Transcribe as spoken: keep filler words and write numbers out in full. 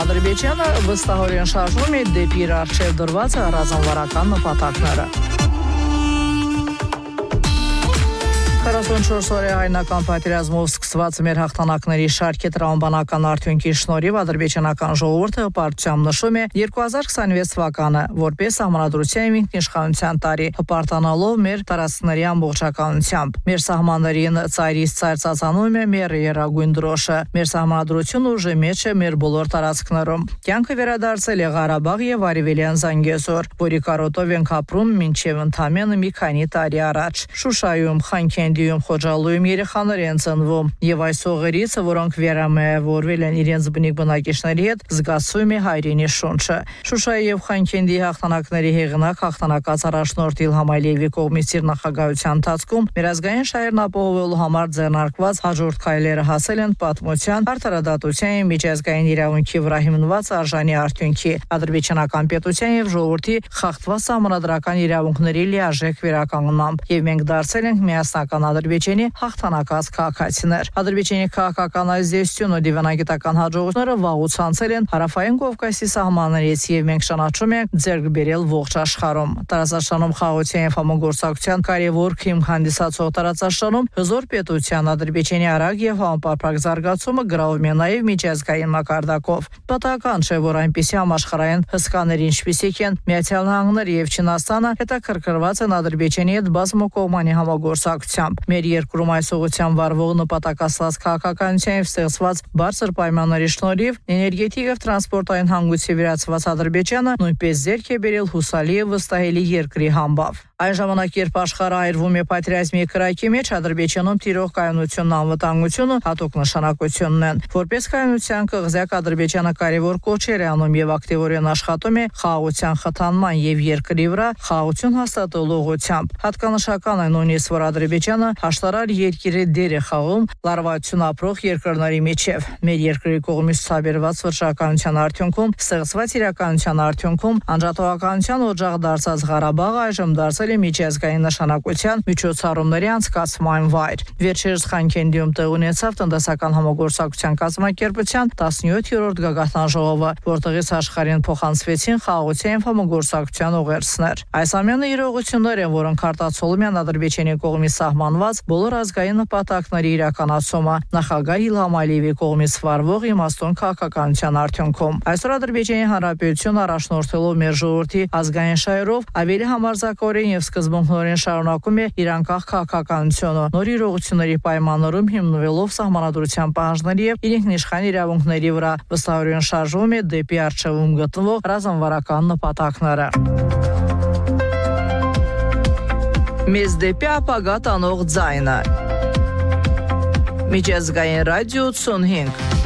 Ադրբեջանը վստահորեն շարժվում է դեպի իր առջև դրված ռազմավարական նպատակները։ քառասունչորս օրյա հայնական պատերազմով սկսված մեր հաղթանակների շարքի տրամաբանական արդյունքի շնորհիվ ադրբեջանական ժողովուրդը հպարտությամբ նշում է երկու հազար քսաներկու թվականը որպես Սահմանադրության ինքնիշխանության տարի, հպարտանալով մեր տարածքների ամբողջականությամբ։ Մեր սահմաններին ծայրից ծայր ծածանում է մեր երագույն դրոշը։ Մեր Սահմանադրությունը ուժի մեջ է մեր բոլոր տարածքներում։ Կյանքը վերադարձել է Ղարաբաղ եւ Արևելյան Զանգեզուր, որի կարոտով ենք ապրում մինչև ընդամենը մի քանի տարի առաջ։ Շուշայում, Խանքենդիում, Խոջալույում երեխաներ են ծնվում եւ այս օղերից, որոնք վերամիավորվել են իրենց բնիկ բնակիչների հետ, զգացվում է հայրենի շունչը։ Շուշայի եւ Խանքենդի հաղթանակների հեղինակ հաղթանակած առաջնորդ Իլհամ Ալիևի կողմից իր նախագահության ընթացքում մեր ազգային շահերն ապահովելու համար ձեռնարկված հաջորդ քայլերը հասել են պատմության, արդարադատության եւ միջազգային իրավունքի վրա հիմնված արժանի արդյունքի, ադրբեջանական պետության եւ ժողովրդի խախտված սահմանադրական իրավունքների լիարժեք վերականգնմամբ, եւ մենք դարձել ենք միասնական Ադրբեջանի հաղթանակած քաղաքացիներ։ Ադրբեջանի քաղաքական ազդեցությունը ու դիվանագիտական հաջողությունները վաղուց անցել են հարավային Կովկասի սահմաններից եւ մենք ճանաչում ենք ձեռք բերել ողջ աշխարհում։ Տարածաշրջանում խաղաղության եւ համագործակցության կարևոր քիմ հանդիսացող տարածաշրջանում հզոր պետության Ադրբեջանի արագ եւ համապարփակ զարգացումը գրավում է նաեւ միջազգային մակարդակով։ Պատահական չէ, որ այնպիսի համաշխարհային հսկաներ ինչպիսիք են Միացյալ Նահանգները եւ Չինաստանը հետաքրքրված են Ադրբեջանի հետ բազմակողմանի համագործակցությամբ։ Մեր երկրում այս ուղղությամբ վարվող նպատակասլաց քաղաքականության եւ ստեղծված բարձր պայմանների շնորհիվ էներգետիկ եւ տրանսպորտային հանգույցի վերածված Ադրբեջանը նույնպես ձեռք է բերել հուսալի եւ վստահելի երկրի համբավ։ Այն ժամանակ, երբ աշխարհը այրվում է պատերազմի կրակի մեջ, Ադրբեջանում տիրող կայունությունն անվտանգությունը հատուկ նշանակությունն են։ Որպես կայունության կղզյակ Ադրբեջանը կարևոր կոչեր է անում եւ ակտիվորեն աշխատում է խաղաղության խթանման եւ երկրի վրա խաղաղություն հաստատելու ուղղությամբ։ Հատկանշական է նույնիսկ, որ Ադրբեջանը հաշտարար երկիրի դեր է խաղում լարվածություն ապրող երկրների միջև։ Մեր երկրի կողմից ցուցաբերված վճռականության արդյունքում, ստեղծված իրականության արդյունքում անջատողականության օջախ դարձած Ղարաբաղը այժմ դարձել միջազգային նշանակության միջոցառումների անցկացման վայր։ Վերջերս Խանքենդիում տեղ ունեցավ տնտեսական համագործակցության կազմակերպության տասնյոթերորդ գագաթնաժողովը, որտեղից աշխարհին փոխանցվեցին խաղաղության եւ համագործակցության ուղերձներ։ Այս ամենը իրողություններ են, որոնք արտացոլում են Ադրբեջանի կողմից սահմանված բոլոր ազգային նպատակների իրականացումը նախագահ Իլհամ Ալիևի կողմից վարվող իմաստուն քաղաքականության արդյունքում։ Այսօր Ադրբեջանի Հանրապետությունը առաջնորդելով մեր ժողովրդի ազգային շահերով ավելի համարձակորեն եւ սկզբունքորեն շարունակում է իր անկախ քաղաքականությունը, նոր իրողությունների պայմաններում հիմնվելով սահմանադրության պահանջների եւ իր ինքնիշխան իրավունքների վրա վստահորեն շարժվում է դեպի առջևում գտնվող ռազմավարական նպատակները։ Մեզ դեպի ապագա տանող ձայնը։ Միջազգային ռադիո ութսունհինգ